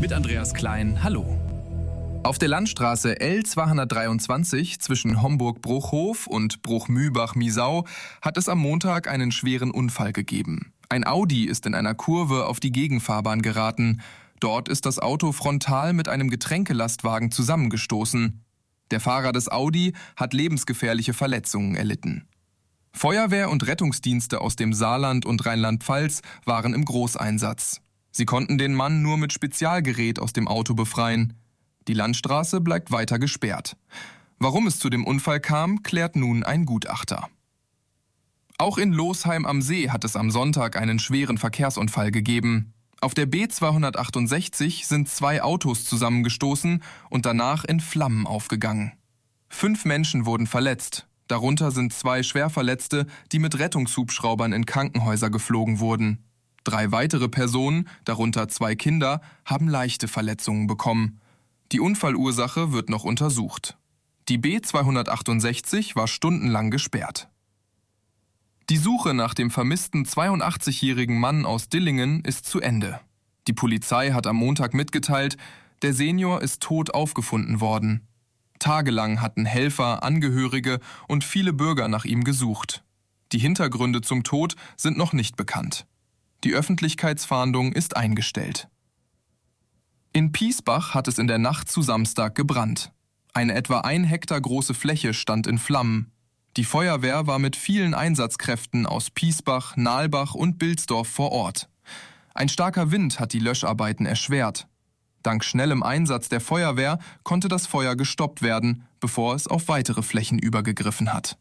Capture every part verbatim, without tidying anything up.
Mit Andreas Klein, hallo. Auf der Landstraße L zweihundertdreiundzwanzig zwischen Homburg-Bruchhof und Bruchmühlbach-Miesau hat es am Montag einen schweren Unfall gegeben. Ein Audi ist in einer Kurve auf die Gegenfahrbahn geraten. Dort ist das Auto frontal mit einem Getränkelastwagen zusammengestoßen. Der Fahrer des Audi hat lebensgefährliche Verletzungen erlitten. Feuerwehr und Rettungsdienste aus dem Saarland und Rheinland-Pfalz waren im Großeinsatz. Sie konnten den Mann nur mit Spezialgerät aus dem Auto befreien. Die Landstraße bleibt weiter gesperrt. Warum es zu dem Unfall kam, klärt nun ein Gutachter. Auch in Losheim am See hat es am Sonntag einen schweren Verkehrsunfall gegeben. Auf der B zweihundertachtundsechzig sind zwei Autos zusammengestoßen und danach in Flammen aufgegangen. Fünf Menschen wurden verletzt. Darunter sind zwei Schwerverletzte, die mit Rettungshubschraubern in Krankenhäuser geflogen wurden. Drei weitere Personen, darunter zwei Kinder, haben leichte Verletzungen bekommen. Die Unfallursache wird noch untersucht. Die B zweihundertachtundsechzig war stundenlang gesperrt. Die Suche nach dem vermissten zweiundachtzigjährigen Mann aus Dillingen ist zu Ende. Die Polizei hat am Montag mitgeteilt, der Senior ist tot aufgefunden worden. Tagelang hatten Helfer, Angehörige und viele Bürger nach ihm gesucht. Die Hintergründe zum Tod sind noch nicht bekannt. Die Öffentlichkeitsfahndung ist eingestellt. In Piesbach hat es in der Nacht zu Samstag gebrannt. Eine etwa ein Hektar große Fläche stand in Flammen. Die Feuerwehr war mit vielen Einsatzkräften aus Piesbach, Nahlbach und Bilsdorf vor Ort. Ein starker Wind hat die Löscharbeiten erschwert. Dank schnellem Einsatz der Feuerwehr konnte das Feuer gestoppt werden, bevor es auf weitere Flächen übergegriffen hat.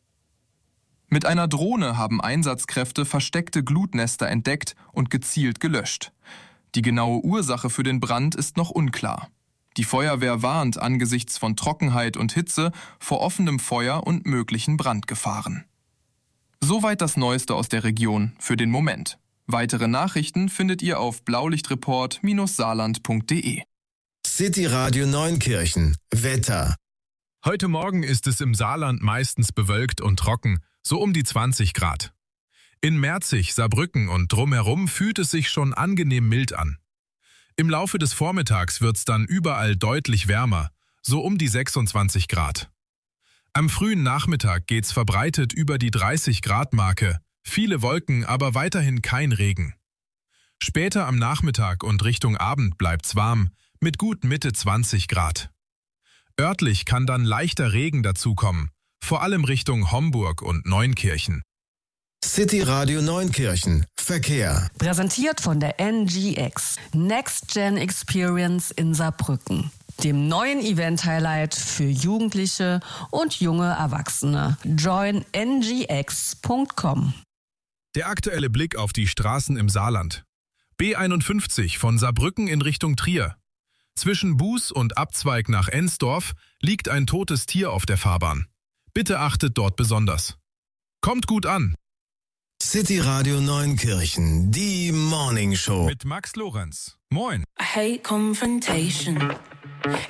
Mit einer Drohne haben Einsatzkräfte versteckte Glutnester entdeckt und gezielt gelöscht. Die genaue Ursache für den Brand ist noch unklar. Die Feuerwehr warnt angesichts von Trockenheit und Hitze vor offenem Feuer und möglichen Brandgefahren. Soweit das Neueste aus der Region für den Moment. Weitere Nachrichten findet ihr auf blaulichtreport saarland punkt de. City Radio Neunkirchen. Wetter. Heute Morgen ist es im Saarland meistens bewölkt und trocken, so um die zwanzig Grad. In Merzig, Saarbrücken und drumherum fühlt es sich schon angenehm mild an. Im Laufe des Vormittags wird es dann überall deutlich wärmer, so um die sechsundzwanzig Grad. Am frühen Nachmittag geht's verbreitet über die dreißig Grad Marke, viele Wolken, aber weiterhin kein Regen. Später am Nachmittag und Richtung Abend bleibt's warm, mit gut Mitte zwanzig Grad. Örtlich kann dann leichter Regen dazukommen, vor allem Richtung Homburg und Neunkirchen. City Radio Neunkirchen. Verkehr. Präsentiert von der N G X. Next Gen Experience in Saarbrücken. Dem neuen Event-Highlight für Jugendliche und junge Erwachsene. join n g x punkt com. Der aktuelle Blick auf die Straßen im Saarland. B einundfünfzig von Saarbrücken in Richtung Trier. Zwischen Buß und Abzweig nach Ensdorf liegt ein totes Tier auf der Fahrbahn. Bitte achtet dort besonders. Kommt gut an! City Radio Neunkirchen, die Morning Show. Mit Max Lorenz. Moin. I hate confrontation.